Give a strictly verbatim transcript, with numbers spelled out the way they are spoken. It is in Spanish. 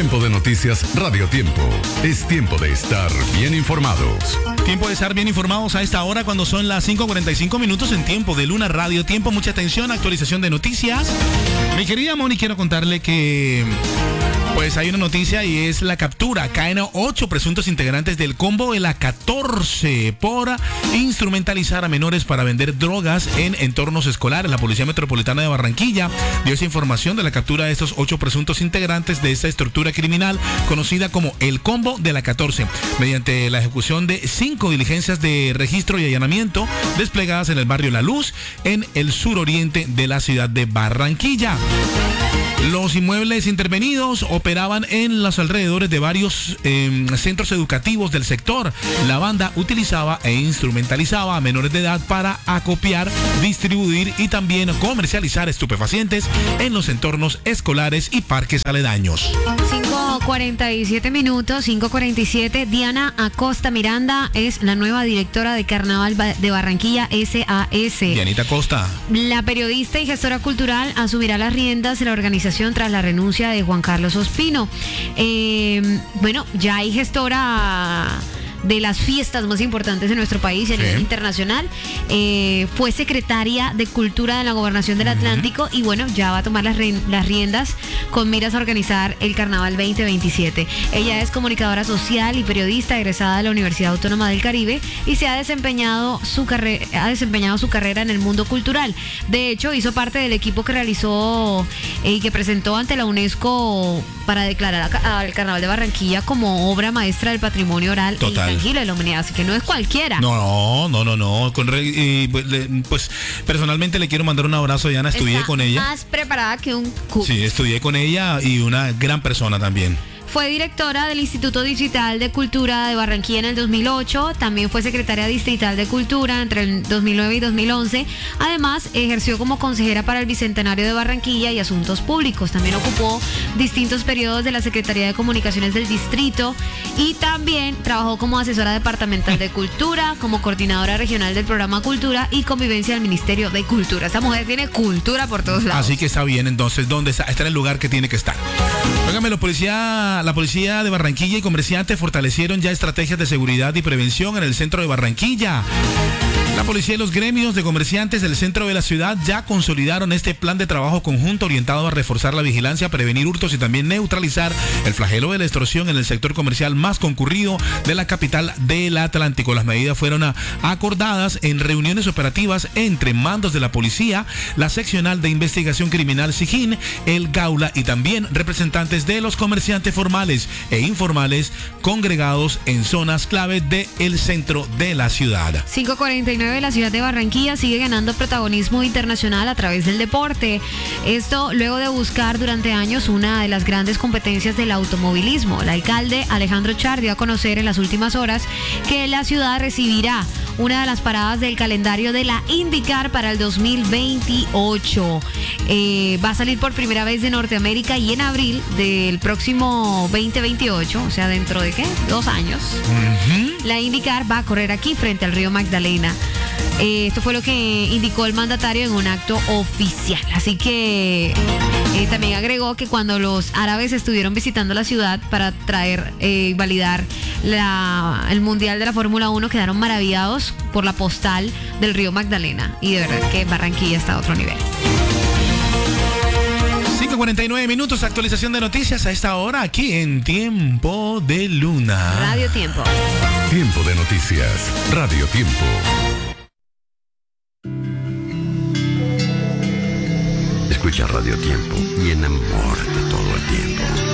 Tiempo de noticias Radio Tiempo. Es tiempo de estar bien informados. Tiempo de estar bien informados a esta hora cuando son las cinco cuarenta y cinco minutos en Tiempo de Luna Radio Tiempo. Mucha atención, actualización de noticias. Mi querida Moni, quiero contarle que pues hay una noticia y es la captura. Caen ocho presuntos integrantes del combo de la catorce por instrumentalizar a menores para vender drogas en entornos escolares. La Policía Metropolitana de Barranquilla dio esa información de la captura de estos ocho presuntos integrantes de esta estructura criminal conocida como el combo de la catorce, mediante la ejecución de cinco diligencias de registro y allanamiento desplegadas en el barrio La Luz, en el suroriente de la ciudad de Barranquilla. Los inmuebles intervenidos operaban en los alrededores de varios eh, centros educativos del sector. La banda utilizaba e instrumentalizaba a menores de edad para acopiar, distribuir y también comercializar estupefacientes en los entornos escolares y parques aledaños. cinco cuarenta y siete minutos, cinco cuarenta y siete. Diana Acosta Miranda es la nueva directora de Carnaval de Barranquilla S A S. Dianita Acosta. La periodista y gestora cultural asumirá las riendas de la organización tras la renuncia de Juan Carlos Ospino. Eh, bueno, ya hay gestora de las fiestas más importantes de nuestro país y a nivel sí. internacional. Eh, fue secretaria de Cultura de la Gobernación del Atlántico uh-huh. y bueno, ya va a tomar las, re- las riendas con miras a organizar el Carnaval veinte veintisiete. Ella es comunicadora social y periodista egresada de la Universidad Autónoma del Caribe y se ha desempeñado su, carre- ha desempeñado su carrera en el mundo cultural. De hecho, hizo parte del equipo que realizó y eh, que presentó ante la UNESCO para declarar al Carnaval de Barranquilla como obra maestra del patrimonio oral Total. e intangible de la humanidad, así que no es cualquiera. No, no, no, no. Con re, y, pues personalmente le quiero mandar un abrazo a Diana, estudié Está con ella. Más preparada que un cubo. Sí, estudié con ella y una gran persona también. Fue directora del Instituto Digital de Cultura de Barranquilla en el dos mil ocho, también fue secretaria distrital de Cultura entre el dos mil nueve y dos mil once. Además, ejerció como consejera para el Bicentenario de Barranquilla y Asuntos Públicos. También ocupó distintos periodos de la Secretaría de Comunicaciones del Distrito y también trabajó como asesora departamental de Cultura, como coordinadora regional del programa Cultura y Convivencia del Ministerio de Cultura. Esa mujer tiene cultura por todos lados. Así que está bien, entonces, ¿dónde está? Está en el lugar que tiene que estar. Óigame, los policía... La policía de Barranquilla y comerciantes fortalecieron ya estrategias de seguridad y prevención en el centro de Barranquilla. La policía y los gremios de comerciantes del centro de la ciudad ya consolidaron este plan de trabajo conjunto orientado a reforzar la vigilancia, prevenir hurtos y también neutralizar el flagelo de la extorsión en el sector comercial más concurrido de la capital del Atlántico. Las medidas fueron acordadas en reuniones operativas entre mandos de la policía, la seccional de investigación criminal SIGIN, el Gaula y también representantes de los comerciantes formales e informales congregados en zonas clave del centro de la ciudad. cinco cuarenta y nueve. La ciudad de Barranquilla sigue ganando protagonismo internacional a través del deporte. Esto luego de buscar durante años una de las grandes competencias del automovilismo. El alcalde Alejandro Char dio a conocer en las últimas horas que la ciudad recibirá una de las paradas del calendario de la IndyCar para el dos mil veintiocho. Eh, va a salir por primera vez de Norteamérica y en abril del próximo veinte veintiocho, o sea, dentro de ¿qué? Dos años. Uh-huh. La IndyCar va a correr aquí frente al río Magdalena. Eh, esto fue lo que indicó el mandatario en un acto oficial. Así que eh, también agregó que cuando los árabes estuvieron visitando la ciudad para traer y eh, validar la, el Mundial de la Fórmula uno, quedaron maravillados por la postal del río Magdalena. Y de verdad que Barranquilla está a otro nivel. cinco cuarenta y nueve minutos, actualización de noticias a esta hora aquí en Tiempo de Luna. Radio Tiempo. Tiempo de noticias, Radio Tiempo. Escucha Radio Tiempo y enamórate todo el tiempo.